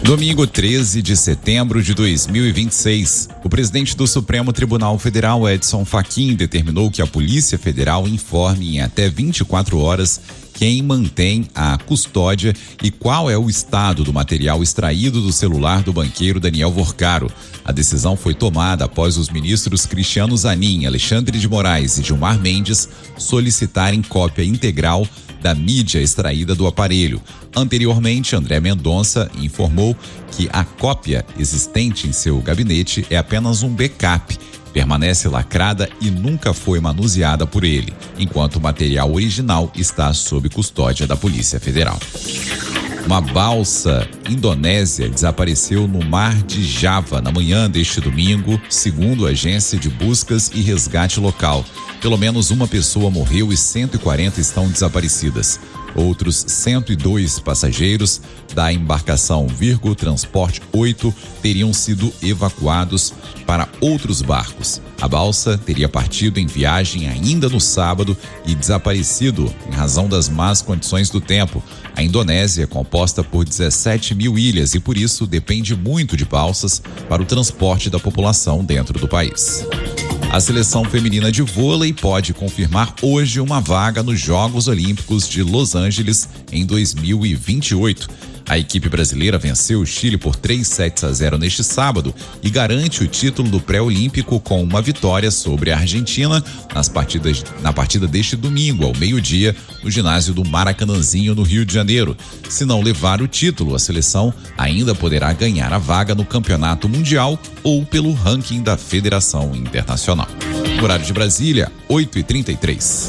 Domingo 13 de setembro de 2026, o presidente do Supremo Tribunal Federal, Edson Fachin, determinou que a Polícia Federal informe em até 24 horas quem mantém a custódia e qual é o estado do material extraído do celular do banqueiro Daniel Vorcaro. A decisão foi tomada após os ministros Cristiano Zanin, Alexandre de Moraes e Gilmar Mendes solicitarem cópia integral da mídia extraída do aparelho. Anteriormente, André Mendonça informou que a cópia existente em seu gabinete é apenas um backup, permanece lacrada e nunca foi manuseada por ele, enquanto o material original está sob custódia da Polícia Federal. Uma balsa indonésia desapareceu no mar de Java na manhã deste domingo, segundo a agência de buscas e resgate local. Pelo menos uma pessoa morreu e 140 estão desaparecidas. Outros 102 passageiros da embarcação Virgo Transport 8 teriam sido evacuados para outros barcos. A balsa teria partido em viagem ainda no sábado e desaparecido em razão das más condições do tempo. A Indonésia é composta por 17 mil ilhas e, por isso, depende muito de balsas para o transporte da população dentro do país. A seleção feminina de vôlei pode confirmar hoje uma vaga nos Jogos Olímpicos de Los Angeles em 2028. A equipe brasileira venceu o Chile por 3-0 neste sábado e garante o título do pré-olímpico com uma vitória sobre a Argentina na partida deste domingo, ao meio-dia, no ginásio do Maracanãzinho, no Rio de Janeiro. Se não levar o título, a seleção ainda poderá ganhar a vaga no Campeonato Mundial ou pelo ranking da Federação Internacional. Horário de Brasília, 8h33.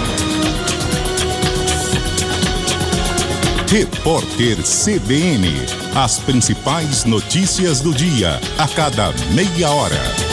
Repórter CBN. As principais notícias do dia, a cada meia hora.